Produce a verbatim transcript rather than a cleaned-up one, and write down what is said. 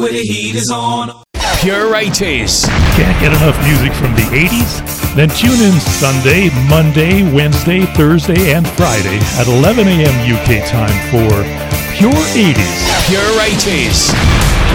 where the heat is on. Pure eighties. Can't get enough music from the eighties? Then tune in Sunday, Monday, Wednesday, Thursday, and Friday at eleven a.m. U K time for Pure eighties. Pure eighties.